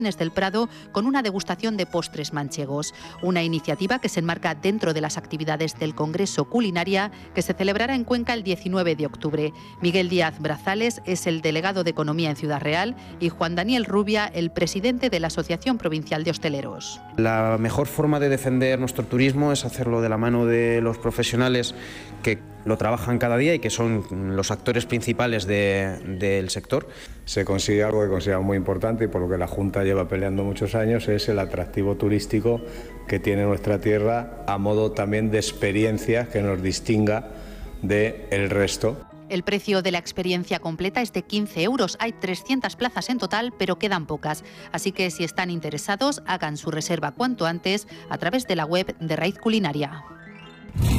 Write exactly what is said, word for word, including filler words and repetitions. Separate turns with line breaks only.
del Prado con una degustación de postres manchegos. Una iniciativa que se enmarca dentro de las actividades del Congreso Culinaria que se celebrará en Cuenca el diecinueve de octubre. Miguel Díaz Brazales es el delegado de Economía en Ciudad Real y Juan Daniel Rubia, el presidente de la Asociación Provincial de Hosteleros.
La mejor forma de defender nuestro turismo es hacerlo de la mano de los profesionales que lo trabajan cada día y que son los actores principales de, del sector.
Se consigue algo que consideramos muy importante y por lo que la Junta lleva peleando muchos años, es el atractivo turístico que tiene nuestra tierra, a modo también de experiencia que nos distinga del resto.
El precio de la experiencia completa es de quince euros. Hay trescientas plazas en total, pero quedan pocas. Así que si están interesados, hagan su reserva cuanto antes a través de la web de Raíz Culinaria.